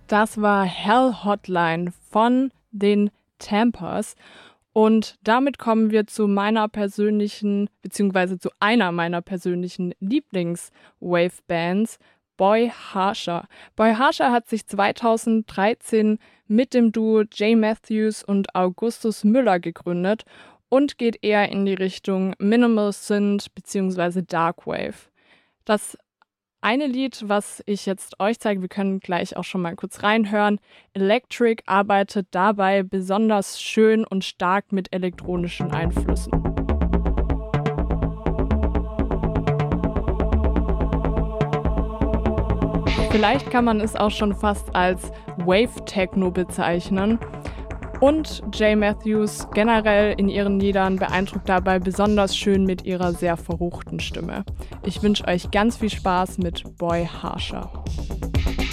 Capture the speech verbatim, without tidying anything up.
Das war Hell Hotline von den Tampers. Und damit kommen wir zu meiner persönlichen, beziehungsweise zu einer meiner persönlichen Lieblings-Wave-Bands, Boy Harsher. Boy Harsher hat sich zweitausenddreizehn mit dem Duo Jay Matthews und Augustus Müller gegründet und geht eher in die Richtung Minimal Synth bzw. Dark Wave. Das eine Lied, was ich jetzt euch zeige, wir können gleich auch schon mal kurz reinhören. Electric arbeitet dabei besonders schön und stark mit elektronischen Einflüssen. Vielleicht kann man es auch schon fast als Wave-Techno bezeichnen. Und Jay Matthews generell in ihren Liedern beeindruckt dabei besonders schön mit ihrer sehr verruchten Stimme. Ich wünsche euch ganz viel Spaß mit Boy Harsher.